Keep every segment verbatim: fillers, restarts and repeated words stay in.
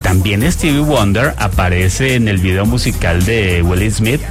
también Stevie Wonder aparece en el video musical de Will Smith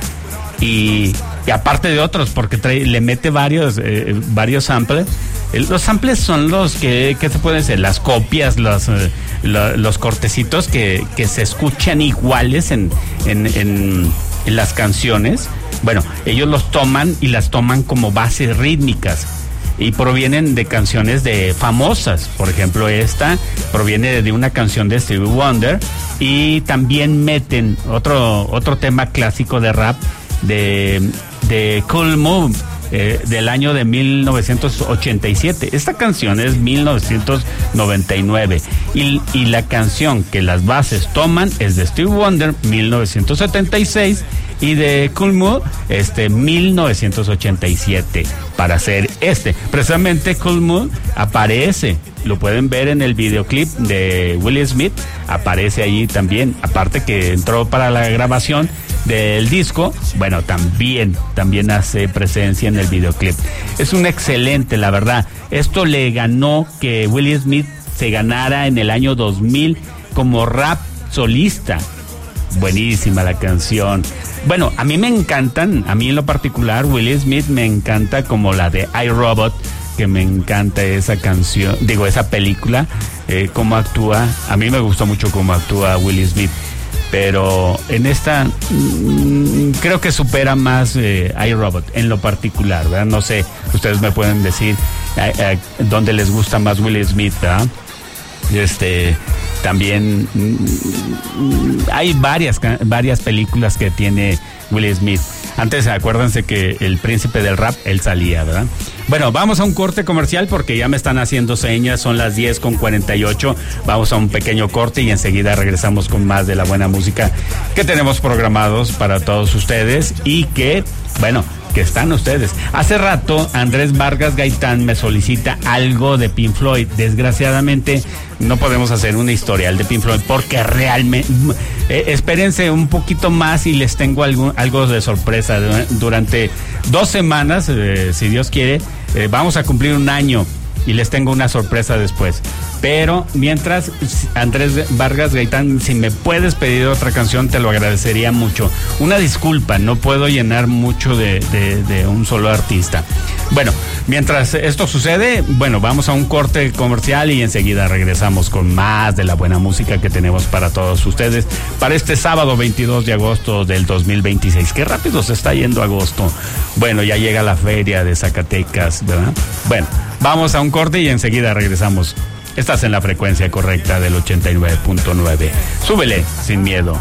y, y aparte de otros, porque trae, le mete varios, eh, varios samples. Los samples son los que, ¿qué se pueden hacer? Las copias, los, eh, lo, los cortecitos que, que se escuchan iguales en, en, en, en las canciones. Bueno, ellos los toman y las toman como bases rítmicas y provienen de canciones de famosas. Por ejemplo, esta proviene de una canción de Stevie Wonder y también meten otro, otro tema clásico de rap de, de Cool Move. Eh, del año de mil novecientos ochenta y siete. Esta canción es mil novecientos noventa y nueve y, y la canción que las bases toman es de Stevie Wonder, mil novecientos setenta y seis, y de Cool Mood, este, mil novecientos ochenta y siete, para hacer este. Precisamente Cool Mood aparece, lo pueden ver en el videoclip de Will Smith, aparece ahí también, aparte que entró para la grabación del disco, bueno, también, también hace presencia en el videoclip. Es un excelente, la verdad. Esto le ganó que Will Smith se ganara en el año dos mil como rap solista. Buenísima la canción. Bueno, a mí me encantan, a mí en lo particular, Will Smith me encanta como la de iRobot, que me encanta esa canción, digo, esa película, eh, cómo actúa. A mí me gustó mucho cómo actúa Will Smith. Pero en esta mmm, creo que supera más eh, iRobot en lo particular, ¿verdad? No sé, ustedes me pueden decir eh, eh, dónde les gusta más Will Smith, ¿verdad? Este, también mmm, hay varias, varias películas que tiene Will Smith. Antes, acuérdense que el príncipe del rap, él salía, ¿verdad? Bueno, vamos a un corte comercial porque ya me están haciendo señas, son las diez con cuarenta y ocho. Vamos a un pequeño corte y enseguida regresamos con más de la buena música que tenemos programados para todos ustedes y que, bueno, que están ustedes. Hace rato Andrés Vargas Gaitán me solicita algo de Pink Floyd. Desgraciadamente no podemos hacer un historial de Pink Floyd porque realmente eh, espérense un poquito más y les tengo algo, algo de sorpresa. Durante dos semanas, eh, si Dios quiere, eh, vamos a cumplir un año y les tengo una sorpresa después. Pero mientras, Andrés Vargas Gaitán, si me puedes pedir otra canción, te lo agradecería mucho. Una disculpa, no puedo llenar mucho de, de, de un solo artista. Bueno, mientras esto sucede, bueno, vamos a un corte comercial y enseguida regresamos con más de la buena música que tenemos para todos ustedes para este sábado veintidós de agosto del dos mil veintiséis. Qué rápido se está yendo agosto. Bueno, ya llega la feria de Zacatecas, ¿verdad? Bueno, vamos a un corte y enseguida regresamos. Estás en la frecuencia correcta del ochenta y nueve punto nueve. Súbele sin miedo.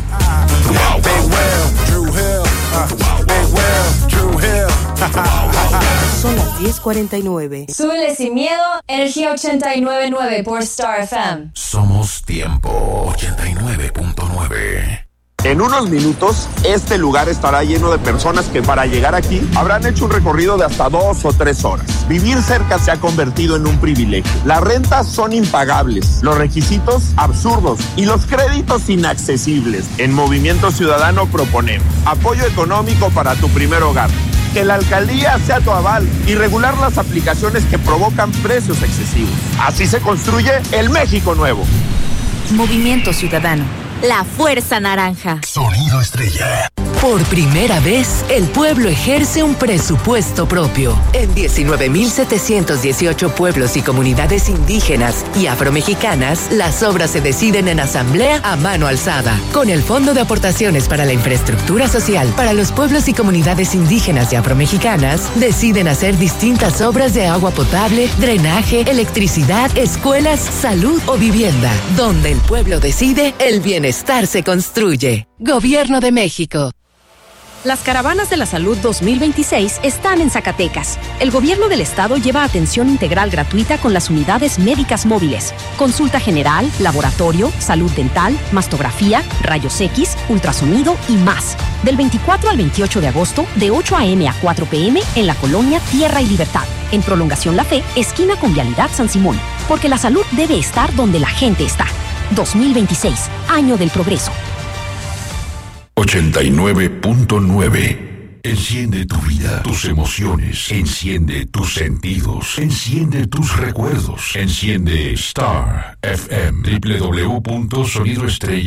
Son las diez cuarenta y nueve. Súbele sin miedo, Energía ochenta y nueve punto nueve por Star F M. Somos Tiempo ochenta y nueve punto nueve. En unos minutos, este lugar estará lleno de personas que para llegar aquí habrán hecho un recorrido de hasta dos o tres horas. Vivir cerca se ha convertido en un privilegio. Las rentas son impagables, los requisitos absurdos y los créditos inaccesibles. En Movimiento Ciudadano proponemos apoyo económico para tu primer hogar, que la alcaldía sea tu aval y regular las aplicaciones que provocan precios excesivos. Así se construye el México nuevo. Movimiento Ciudadano. La Fuerza Naranja. Sonido Estrella. Por primera vez, el pueblo ejerce un presupuesto propio. En diecinueve mil setecientos dieciocho pueblos y comunidades indígenas y afromexicanas, las obras se deciden en asamblea a mano alzada. Con el Fondo de Aportaciones para la Infraestructura Social para los pueblos y comunidades indígenas y afromexicanas, deciden hacer distintas obras de agua potable, drenaje, electricidad, escuelas, salud o vivienda. Donde el pueblo decide, el bienestar se construye. Gobierno de México. Las caravanas de la salud dos mil veintiséis están en Zacatecas. El gobierno del estado lleva atención integral gratuita con las unidades médicas móviles, consulta general, laboratorio, salud dental, mastografía, rayos X, ultrasonido y más. Del veinticuatro al veintiocho de agosto, de ocho a eme a cuatro pe eme en la colonia Tierra y Libertad, en Prolongación La Fe, esquina con Vialidad San Simón, porque la salud debe estar donde la gente está. dos mil veintiséis, año del progreso. ochenta y nueve punto nueve. Enciende tu vida, tus emociones, enciende tus sentidos, enciende tus recuerdos, enciende Star F M, doble u doble u doble u punto sonido estrella